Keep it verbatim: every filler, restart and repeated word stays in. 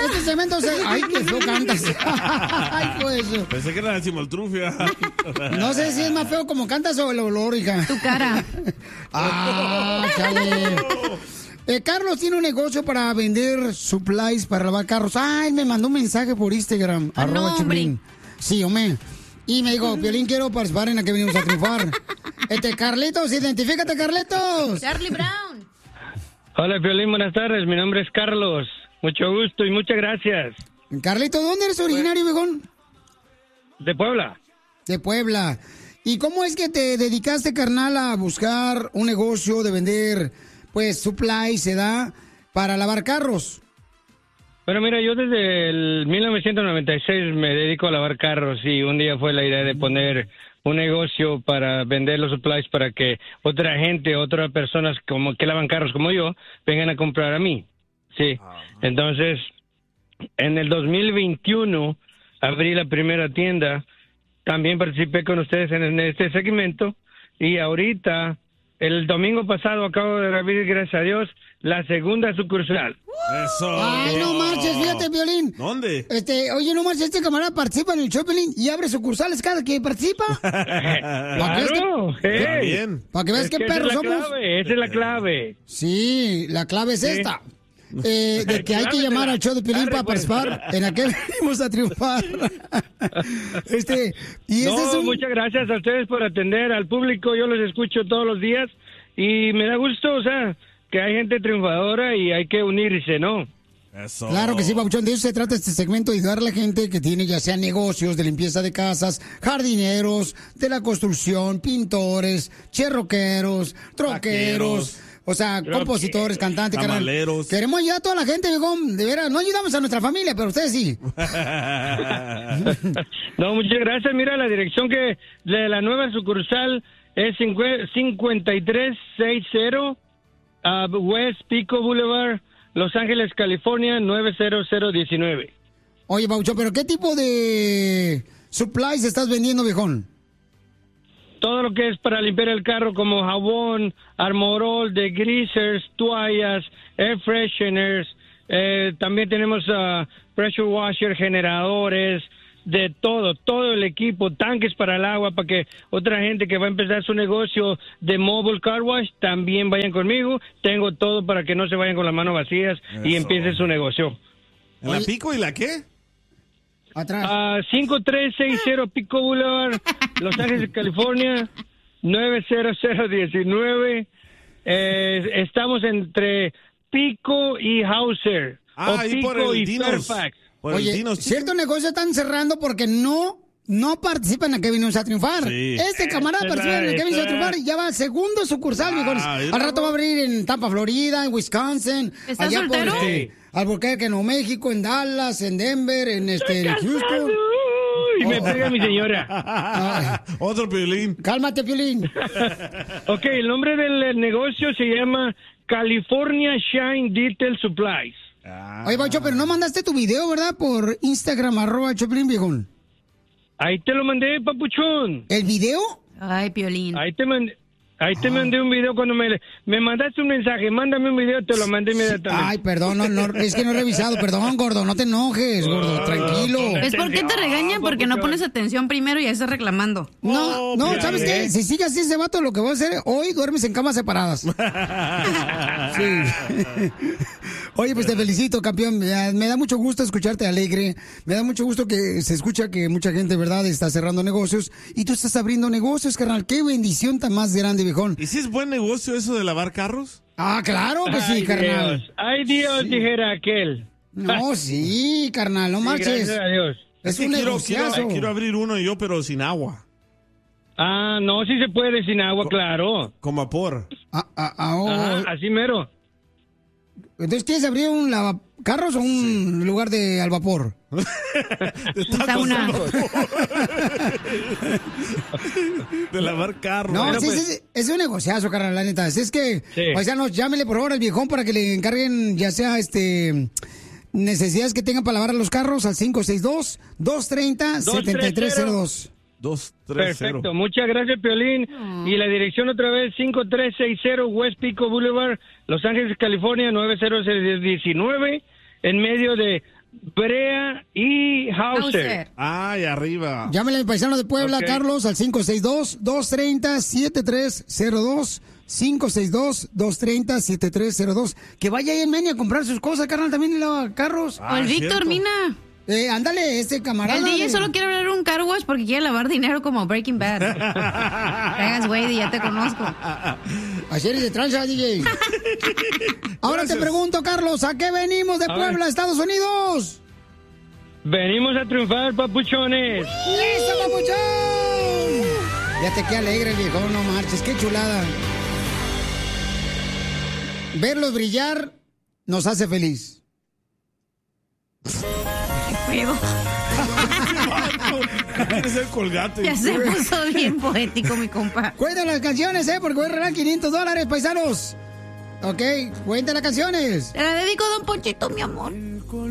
este segmento se... Ay, qué feo cantas. Ay, pues. Pensé que era la chimoltrufia. No sé si es más feo como cantas o el olor, hija. Tu cara. Ah, chale. Eh, Carlos tiene un negocio para vender supplies para lavar carros. Ay, me mandó un mensaje por Instagram. Ah, arroba no, Chapín. Sí, hombre. Y me dijo, Piolín, quiero participar en la que venimos a triunfar. Este, Carlitos, identifícate, Carlitos. Charlie Brown. Hola, Piolín, buenas tardes. Mi nombre es Carlos. Mucho gusto y muchas gracias. Carlitos, ¿dónde eres originario, viejón? De Puebla. De Puebla. ¿Y cómo es que te dedicaste, carnal, a buscar un negocio de vender, pues, supplies, se da, para lavar carros? Bueno, mira, yo desde el mil novecientos noventa y seis me dedico a lavar carros y un día fue la idea de poner un negocio para vender los supplies para que otra gente, otras personas como que lavan carros como yo, vengan a comprar a mí. Sí. Entonces, en el dos mil veintiuno abrí la primera tienda. También participé con ustedes en este segmento y ahorita, el domingo pasado, acabo de abrir, gracias a Dios, la segunda sucursal. Eso. Ay, no marches, fíjate, Violín. ¿Dónde? Este, oye, no marches, este camarada participa en el show, Piolín, y abre sucursales cada que participa. Claro, que, hey. Bien. Para que veas Es qué que esa perros es la somos. clave, esa es la clave. Sí, la clave es Sí. esta. Eh, de que hay que llamar al show de Piolín para participar en aquel venimos a triunfar. Este, y ese No, es un... muchas gracias a ustedes por atender al público. Yo los escucho todos los días y me da gusto, o sea, que hay gente triunfadora y hay que unirse, ¿no? Eso. Claro que sí, Pabuchón. De eso se trata este segmento, de ayudar a la gente que tiene ya sea negocios de limpieza de casas, jardineros, de la construcción, pintores, cherroqueros, troqueros. Vaqueros. O sea, Creo compositores, que- cantantes, carnal. Tamaleros. Queremos ayudar a toda la gente, viejo. De veras, no ayudamos a nuestra familia, pero ustedes sí. No, muchas gracias. Mira, la dirección que de la nueva sucursal es cincuenta y tres sesenta uh, West Pico Boulevard, Los Ángeles, California, nueve cero cero uno nueve. Oye, Pabuchón, ¿pero qué tipo de supplies estás vendiendo, viejón? Todo lo que es para limpiar el carro, como jabón, armorol, degreasers, toallas, air fresheners. Eh, también tenemos uh, pressure washer, generadores, de todo, todo el equipo, tanques para el agua, para que otra gente que va a empezar su negocio de mobile car wash también vayan conmigo. Tengo todo para que no se vayan con las manos vacías y Eso. empiecen su negocio. ¿En la pico y la qué? Atrás. Ah, cinco tres seis cero Pico Boulevard, Los Ángeles, California, nueve cero cero uno nueve. Eh, estamos entre Pico y Hauser. Ah, o ahí Pico por el y Dinos. Fairfax. Por el Oye, Dinos. ciertos negocios están cerrando porque no no participan en que venimos a triunfar. Sí. Este camarada Esa es participa en la- el que venimos a esa es triunfar y ya va al segundo sucursal, Ah, viejones. ¿y Al no? rato va a abrir en Tampa, Florida, en Wisconsin. ¿Estás allá soltero? por este, Albuquerque, Nuevo México, en Dallas, en Denver, en este en Houston. Uy, me Oh. pega mi señora. Ay, Otro Piolín. cálmate, Piolín. Ok, el nombre del negocio se llama California Shine Detail Supplies. Ah. Oye, Bacho, pero no mandaste tu video, ¿verdad? Por Instagram, arroba Choplin, viejón. Ahí te lo mandé, papuchón. ¿El video? Ay, Piolín. Ahí te mandé. Ahí te mandé un video cuando me, me mandaste un mensaje. Mándame un video, te lo mandé inmediatamente. Ay, perdón, no, no, es que no he revisado. Perdón, gordo, no te enojes, gordo, tranquilo. ¿Ves por qué te regañan? Porque no pones atención primero y ya estás reclamando. No, no, mira, ¿sabes eh. qué? Si sigue así ese vato, lo que voy a hacer, hoy duermes en camas separadas. Sí. Oye, pues te felicito, campeón. Me da, me da mucho gusto escucharte alegre. Me da mucho gusto que se escucha que mucha gente, ¿verdad?, está cerrando negocios. Y tú estás abriendo negocios, carnal. Qué bendición tan más grande, viejón. ¿Y si es buen negocio eso de lavar carros? Ah, claro que sí, Ay, carnal. Dios. Ay, Dios, dijera aquel. No, sí, carnal, no Sí, marches. gracias a Dios. Es que un quiero, negociazo. quiero, quiero abrir uno yo, pero sin agua. Ah, no, sí se puede sin agua, claro. Con vapor. Ah, ah, ah, oh. Ah, así mero. Entonces, ¿quieres abrir un lavacarros o un lugar de al vapor? De tacos Sauna. al vapor. De lavar carros. No, Bueno, sí, pues. sí, sí, es un negociazo, carnal, la neta. Es que, Sí. paisanos, llámenle por favor al viejón para que le encarguen, ya sea, este, necesidades que tengan para lavar los carros al cinco seis dos, dos tres cero, siete tres cero dos. Dos, tres, cero. Perfecto, muchas gracias, Piolín. Y la dirección otra vez, cinco tres seis cero West Pico Boulevard, Los Ángeles, California, nueve cero cero uno nueve, en medio de Brea y Hauser. Ay, arriba. Llámele al paisano de Puebla, Okay. Carlos, al cinco seis dos, dos tres cero, siete tres cero dos. cinco seis dos, dos tres cero, siete tres cero dos. Que vaya ahí en Menia a comprar sus cosas, carnal, también los carros. O el Víctor, Mina. Eh, ándale, este camarada. El D J de- solo quiere abrir un car wash porque quiere lavar dinero como Breaking Bad. Hagas, güey, ya te conozco. Así eres de tranza, D J. Ahora Gracias. te pregunto, Carlos, ¿a qué venimos de A Puebla, ver. Estados Unidos? Venimos a triunfar, papuchones. ¡Listo, papuchón! Ya te queda alegre, viejo, no marches, qué chulada. Verlos brillar nos hace feliz. Pero Quiere ser colgate. ya se puso bien poético, mi compa. Cuenten las canciones, ¿eh? Porque voy a regalar quinientos dólares, paisanos. Ok, cuenten las canciones. Te la dedico a Don Ponchito, mi amor.